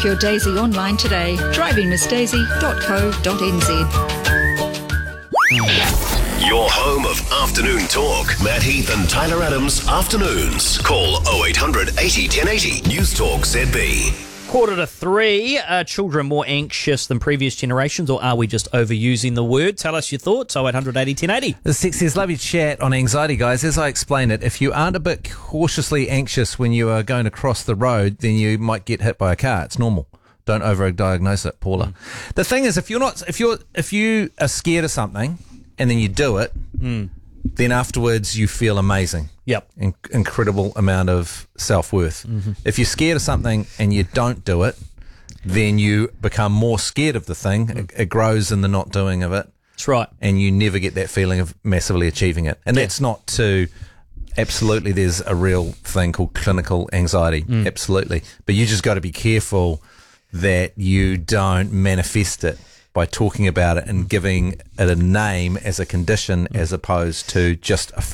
Book your Daisy online today. drivingmissdaisy.co.nz. Your home of afternoon talk. Matt Heath and Tyler Adams. Afternoons. Call 0800 80 1080. News Talk ZB. 2:45. Are children more anxious than previous generations, or are we just overusing the word? Tell us your thoughts. 0800 80 1080. The Sexiest love your chat on anxiety, guys. As I explain it, if you aren't a bit cautiously anxious when you are going to cross the road, then you might get hit by a car. It's normal. Don't overdiagnose it, Paula. The thing is, if you are scared of something and then you do it, then afterwards you feel amazing. Yep. Incredible amount of self-worth. If you're scared of something and you don't do it, then you become more scared of the thing. It grows in the not doing of it. That's right. And you never get that feeling of massively achieving it. And that's not to... Absolutely, there's a real thing called clinical anxiety. Absolutely. But you just got to be careful that you don't manifest it by talking about it and giving it a name as a condition as opposed to just a